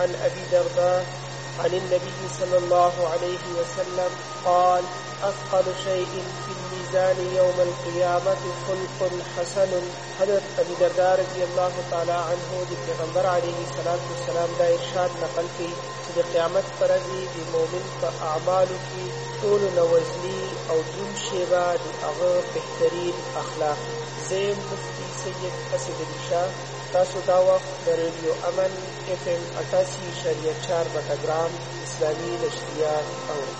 عن أبي درداء عن النبي صلى الله عليه وسلم قال أثقل شيء في الميزان يوم القيامة خلق حسن. حضرت ابی درداء رضی اللہ تعالی عنہ د پیغمبر علیه السلام دا ارشاد نقل کی چې د قیامت پر ورځ د مؤمن په اعمالو کې ټولو نه وزني او دروند شی به د هغه بهترین اخلاق. زه مفتی سید اسد علي شاه، تاسو دا وخت د ریډیو امن FM 88.4 بټګرام اسلامي نشریات اورئ.